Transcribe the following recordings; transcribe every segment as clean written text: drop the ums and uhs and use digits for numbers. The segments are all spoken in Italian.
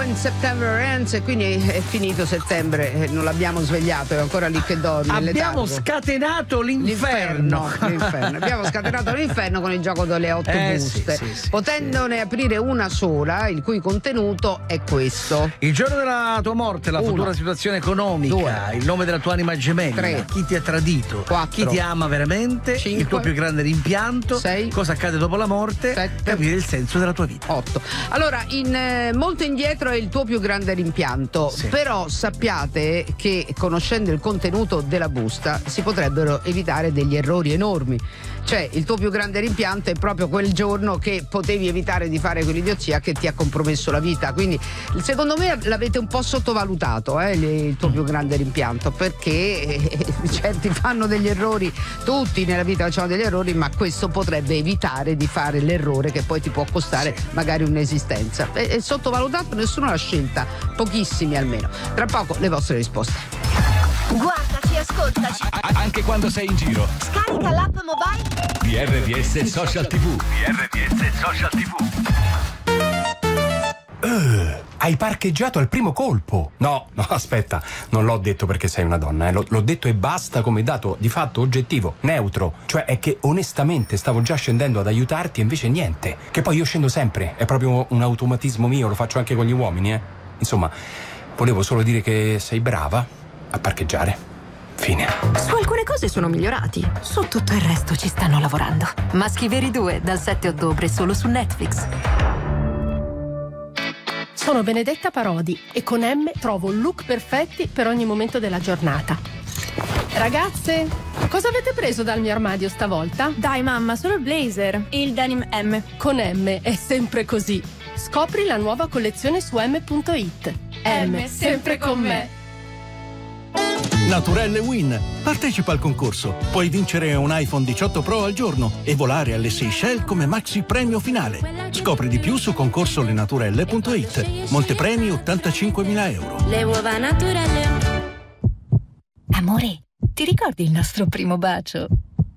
When September Ends, e quindi è finito settembre, non l'abbiamo svegliato, è ancora lì che dorme. Abbiamo scatenato l'inferno. Abbiamo scatenato l'inferno con il gioco delle 8 buste, potendone aprire una sola, il cui contenuto è questo: il giorno della tua morte, la futura situazione economica, il nome della tua anima gemella, 3, chi ti ha tradito, 4, chi ti ama veramente, 5, il tuo più grande rimpianto, 6, cosa accade dopo la morte, 7, capire il senso della tua vita. 8. Allora, molto indietro è il tuo più grande rimpianto, però sappiate che conoscendo il contenuto della busta si potrebbero evitare degli errori enormi. Cioè, il tuo più grande rimpianto è proprio quel giorno che potevi evitare di fare quell'idiozia che ti ha compromesso la vita. Quindi secondo me l'avete un po' sottovalutato, il tuo più grande rimpianto, perché certi fanno degli errori, tutti nella vita facciamo degli errori, ma questo potrebbe evitare di fare l'errore che poi ti può costare magari un'esistenza. È sottovalutato, nessuno l'ha scelta, pochissimi almeno. Tra poco le vostre risposte. Guardaci, ascoltaci. Anche quando sei in giro. Scarica l'app mobile di RDS Social TV. RDS Social TV. Hai parcheggiato al primo colpo. No, aspetta, non l'ho detto perché sei una donna, l'ho detto e basta, come dato di fatto oggettivo, neutro. Cioè è che onestamente stavo già scendendo ad aiutarti e invece niente. Che poi io scendo sempre, è proprio un automatismo mio, lo faccio anche con gli uomini, Insomma, volevo solo dire che sei brava a parcheggiare. Fine. Su alcune cose sono migliorati, su tutto il resto ci stanno lavorando. Maschi Veri 2 dal 7 ottobre solo su Netflix. Sono Benedetta Parodi e con M trovo look perfetti per ogni momento della giornata. Ragazze, cosa avete preso dal mio armadio stavolta? Dai mamma, solo il blazer e il denim M. Con M è sempre così. Scopri la nuova collezione su m.it. M, sempre con me. Naturelle Win. Partecipa al concorso. Puoi vincere un iPhone 18 Pro al giorno e volare alle Seychelles come maxi premio finale. Scopri di più su concorsolenaturelle.it. Montepremi 85.000 euro. Le uova naturelle. Amore, ti ricordi il nostro primo bacio?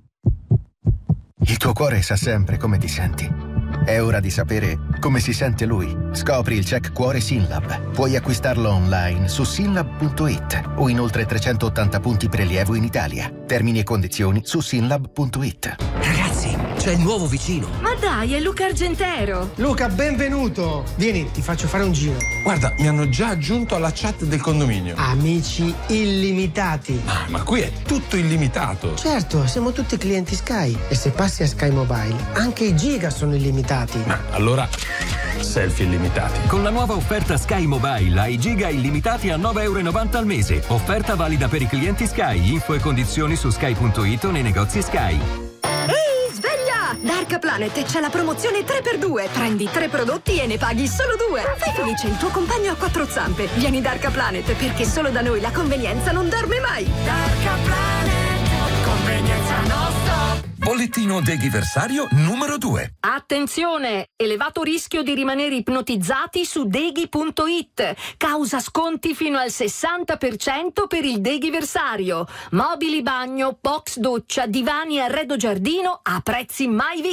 Il tuo cuore sa sempre come ti senti. È ora di sapere come si sente lui. Scopri il check cuore Synlab. Puoi acquistarlo online su synlab.it o in oltre 380 punti prelievo in Italia. Termini e condizioni su synlab.it. Ragazzi, c'è il nuovo vicino. Ma dai, è Luca Argentero. Luca, benvenuto. Vieni, ti faccio fare un giro. Guarda, mi hanno già aggiunto alla chat del condominio. Amici illimitati. Ma qui è tutto illimitato. Certo, siamo tutti clienti Sky. E se passi a Sky Mobile, anche i giga sono illimitati. Ma allora, selfie illimitati. Con la nuova offerta Sky Mobile hai giga illimitati a €9,90 al mese. Offerta valida per i clienti Sky. Info e condizioni su sky.it o nei negozi Sky. Ehi, sveglia! Da Arca Planet c'è la promozione 3x2. Prendi 3 prodotti e ne paghi solo 2. Fai felice il tuo compagno a 4 zampe. Vieni da Arca Planet perché solo da noi la convenienza non dorme mai. Da Arca Planet, convenienza non stop. Bollettino deghiversario numero 2. Attenzione! Elevato rischio di rimanere ipnotizzati su deghi.it. Causa sconti fino al 60% per il deghiversario. Mobili bagno, box doccia, divani e arredo giardino a prezzi mai visti.